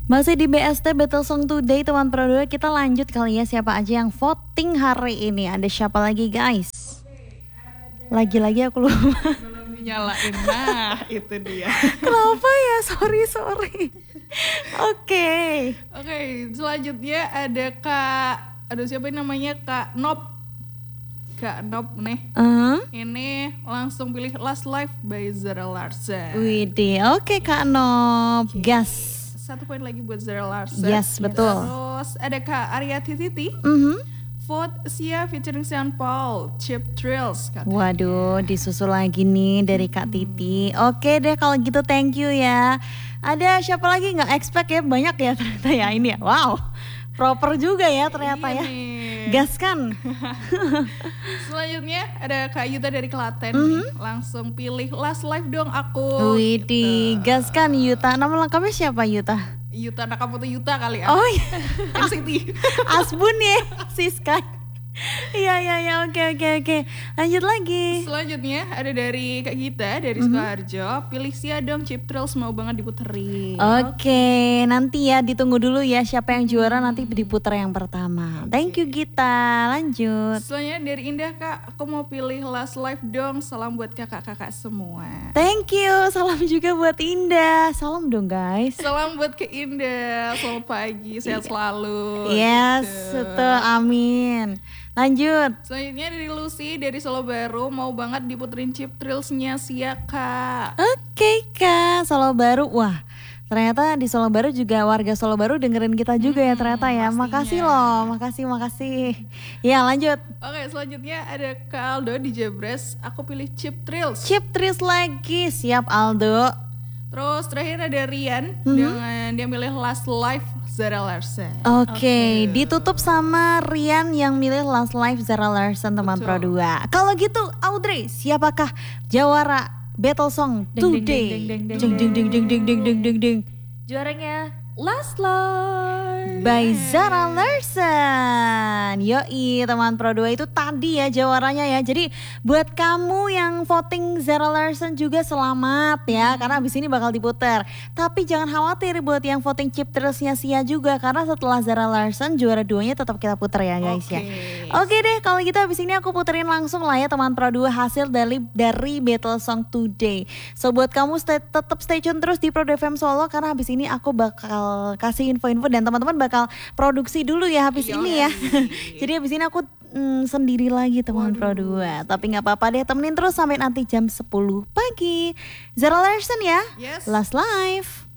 Masih di BST Battle Song Today teman Pro 2, kita lanjut kali ya siapa aja yang voting hari ini. Ada siapa lagi guys? Lagi-lagi aku lupa. Belum dinyalain, nah itu dia. Kenapa ya? Sorry. Oke, selanjutnya ada siapa yang namanya Kak Nop nih. Ini langsung pilih Last Life by Zara Larsson. Widih, oke Kak Nop, gas. 1 poin lagi buat Zara Larsson. Yes, betul. Terus ada Kak Arya Titi. Vote Sia featuring Sean Paul, Cheap Thrills. Waduh, disusul lagi nih dari Kak Titi. Oke deh kalau gitu, thank you ya. Ada siapa lagi? Nggak expect ya, banyak ya ternyata ya ini ya. Wow, proper juga ya ternyata ya. Gas kan. Selanjutnya ada Kak Yuta dari Klaten. Langsung pilih Last Life dong aku. Widih, gas kan Yuta. Nama lengkapnya siapa Yuta? Yuta Nakamoto Yuta kali ya. Oh iya. NCT. Asbun ya, Siska. Iya, oke. Lanjut lagi. Selanjutnya ada dari Kak Gita dari Sukoharjo. Pilih Sia dong, Cheap Thrills mau banget diputerin. Oke, nanti ya ditunggu dulu ya siapa yang juara nanti diputar yang pertama. Thank you Gita. Lanjut. Selanjutnya dari Indah Kak, aku mau pilih Last Life dong. Salam buat kakak-kakak semua. Thank you. Salam juga buat Indah. Salam dong guys. Salam buat ke Indah. Selamat pagi, sehat selalu. Yes, betul. Amin. Lanjut. Selanjutnya dari Lucy dari Solo Baru, mau banget diputerin Cheap Thrills-nya Sia Kak. Oke Kak, Solo Baru. Wah, ternyata di Solo Baru juga warga Solo Baru dengerin kita juga ya ternyata ya. Pastinya. Makasih loh, makasih. Ya lanjut. Oke, selanjutnya ada Kak Aldo di Jebres. Aku pilih Cheap Thrills. Cheap Thrills lagi, siap Aldo. Terus terakhir ada Rian dengan dia milih Last Life Zara Larsson. Oke, ditutup sama Rian yang milih Last Life Zara Larsson teman Pro 2. Kalau gitu Audrey, siapakah jawara Battle Song Today? Ding. Juaranya Last Life by Zara Larsson. Yoi teman Pro 2, itu tadi ya jawarannya ya. Jadi buat kamu yang voting Zara Larsson juga selamat ya, karena abis ini bakal diputer. Tapi jangan khawatir buat yang voting Cheap Thrills-nya Sia juga, karena setelah Zara Larsson juara 2-nya tetap kita puter ya guys ya. Oke deh, kalau gitu abis ini aku puterin langsung lah ya teman Pro 2 hasil dari Battle Song Today. So buat kamu tetap stay tune terus di Pro 2 FM Solo, karena abis ini aku bakal kasih info-info dan teman-teman bakal produksi dulu ya habis ini ya. Jadi habis ini aku sendiri lagi teman Pro 2. Tapi gak apa-apa deh, temenin terus sampai nanti jam 10 pagi. Zara Larsson ya. Yes. Last Life.